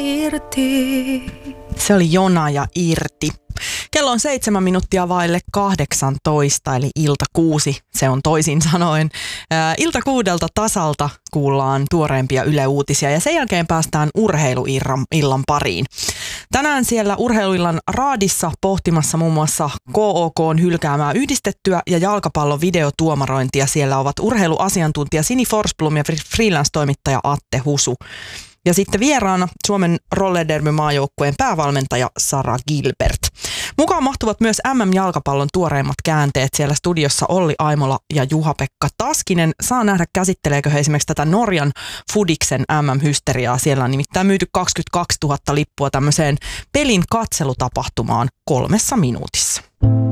irti. Se oli Jona ja Irti. Kello on 7 minuuttia vaille 18, eli ilta 6, se on toisin sanoen. Ilta 6 tasalta kuullaan tuoreimpia Yle Uutisia ja sen jälkeen päästään urheiluillan pariin. Tänään siellä urheiluillan raadissa pohtimassa muun muassa KOK:n hylkäämää yhdistettyä ja jalkapallon videotuomarointia. Siellä ovat urheiluasiantuntija Sini Forsblom ja freelance-toimittaja Atte Husu. Ja sitten vieraana Suomen roller-derby-maajoukkueen päävalmentaja Sara Gilbert. Mukaan mahtuvat myös MM-jalkapallon tuoreimmat käänteet. Siellä studiossa Olli Aimola ja Juha-Pekka Taskinen. Saa nähdä, käsitteleekö he esimerkiksi tätä Norjan Fudiksen MM-hysteriaa. Siellä on nimittäin myyty 22 000 lippua tämmöiseen pelin katselutapahtumaan 3 minuutissa.